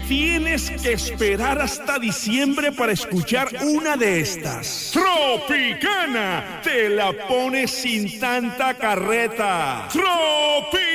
tienes que esperar hasta diciembre para escuchar una de estas. Tropicana, te la pones sin tanta carreta. Tropicana.